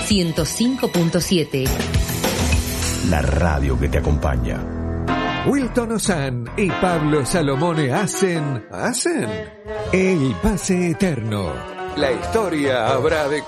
105.7. La radio que te acompaña. Wilton Ozan y Pablo Salomone hacen el pase eterno. La historia habrá de